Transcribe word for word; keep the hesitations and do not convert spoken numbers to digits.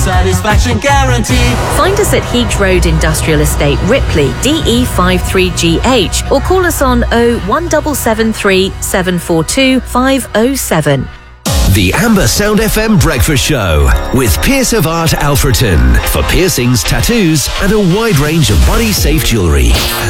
satisfaction guaranteed. Find us at Heath Road Industrial Estate, Ripley, D E five three G H, or call us on oh one seven seven three, seven four two, five oh seven. The Amber Sound F M Breakfast Show with Pierce of Art Alfreton for piercings, tattoos, and a wide range of body-safe jewellery.